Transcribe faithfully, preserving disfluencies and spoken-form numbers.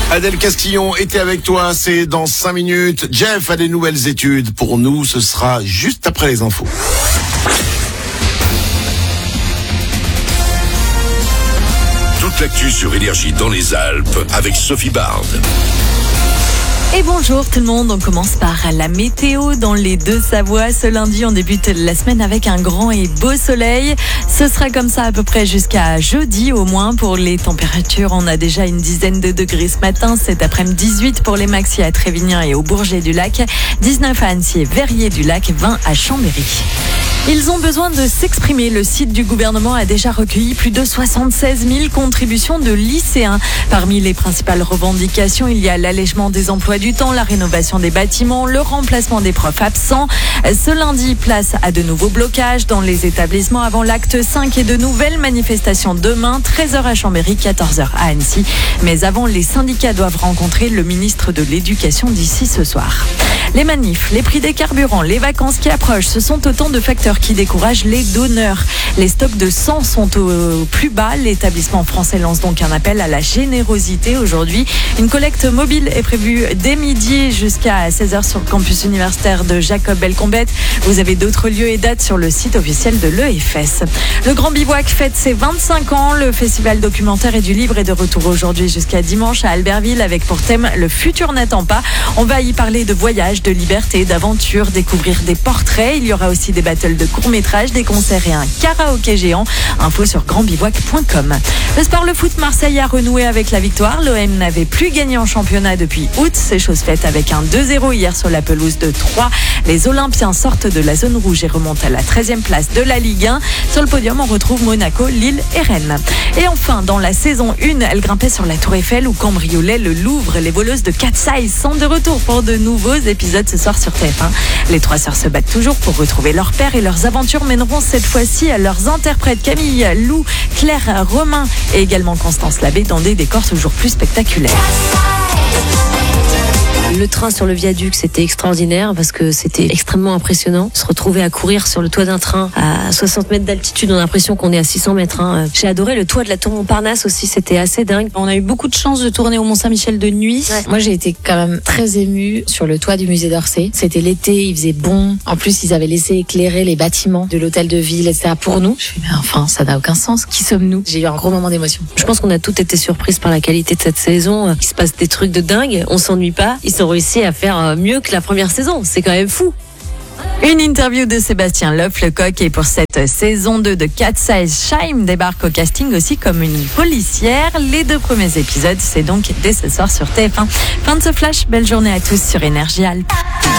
Adèle Castillon était avec toi, c'est dans cinq minutes. Jeff a des nouvelles études. Pour nous, ce sera juste après les infos. Toute l'actu sur Énergie dans les Alpes avec Sophie Bard. Et bonjour tout le monde, on commence par la météo dans les Deux-Savoies. Ce lundi, on débute la semaine avec un grand et beau soleil. Ce sera comme ça à peu près jusqu'à jeudi au moins. Pour les températures, on a déjà une dizaine de degrés ce matin. Cet après-midi, dix-huit pour les maxi à Trévignan et au Bourget-du-Lac, dix-neuf à Annecy et Verrier-du-Lac, vingt à Chambéry. Ils ont besoin de s'exprimer. Le site du gouvernement a déjà recueilli plus de soixante-seize mille contributions de lycéens. Parmi les principales revendications, il y a l'allègement des emplois du temps, la rénovation des bâtiments, le remplacement des profs absents. Ce lundi, place à de nouveaux blocages dans les établissements avant l'acte cinq et de nouvelles manifestations demain, treize heures à Chambéry, quatorze heures à Annecy. Mais avant, les syndicats doivent rencontrer le ministre de l'Éducation d'ici ce soir. Les manifs, les prix des carburants, les vacances qui approchent, ce sont autant de facteurs qui découragent les donneurs. Les stocks de sang sont au plus bas. L'établissement français lance donc un appel à la générosité aujourd'hui. Une collecte mobile est prévue dès midi jusqu'à seize heures sur le campus universitaire de Jacob-Belcombette. Vous avez d'autres lieux et dates sur le site officiel de l'E F S. Le Grand Bivouac fête ses vingt-cinq ans. Le festival documentaire et du livre est de retour aujourd'hui jusqu'à dimanche à Albertville avec pour thème « Le futur n'attend pas ». On va y parler de voyage, de liberté, d'aventure, découvrir des portraits. Il y aura aussi des battles de courts-métrages, des concerts et un karaoké géant. Info sur grand bivouac point com. Le sport, le foot, Marseille a renoué avec la victoire. L'O M n'avait plus gagné en championnat depuis août. C'est chose faite avec un deux zéro hier sur la pelouse de Troyes. Les Olympiens sortent de la zone rouge et remontent à la treizième place de la Ligue un. Sur le podium, on retrouve Monaco, Lille et Rennes. Et enfin, dans la saison un, elle grimpait sur la Tour Eiffel ou cambriolait le Louvre. Les voleuses de Cat Size sont de retour pour de nouveaux épisodes ce soir sur T F un. Les trois sœurs se battent toujours pour retrouver leur père et leurs aventures mèneront cette fois-ci à leurs interprètes Camille, Lou, Claire, Romain et également Constance Labbé dans des décors toujours plus spectaculaires. Le train sur le viaduc, c'était extraordinaire parce que c'était extrêmement impressionnant. Se retrouver à courir sur le toit d'un train à soixante mètres d'altitude, on a l'impression qu'on est à six cents mètres. Hein. J'ai adoré le toit de la tour Montparnasse aussi, c'était assez dingue. On a eu beaucoup de chance de tourner au Mont-Saint-Michel de nuit. Ouais. Moi, j'ai été quand même très émue sur le toit du musée d'Orsay. C'était l'été, il faisait bon. En plus, ils avaient laissé éclairer les bâtiments de l'hôtel de ville, et cetera pour nous. Je me suis dit, mais enfin, ça n'a aucun sens. Qui sommes-nous? J'ai eu un gros moment d'émotion. Je pense qu'on a toutes été surprises par la qualité de cette saison. Il se passe des trucs de dingue, on s'ennuie pas. Ils ont réussi à faire mieux que la première saison, c'est quand même fou. Une interview de Sébastien Loef, le coq, et pour cette saison deux de Cat Size, Scheim débarque au casting aussi comme une policière. Les deux premiers épisodes, c'est donc dès ce soir sur T F un. Fin de ce flash, belle journée à tous sur Énergie Alpes.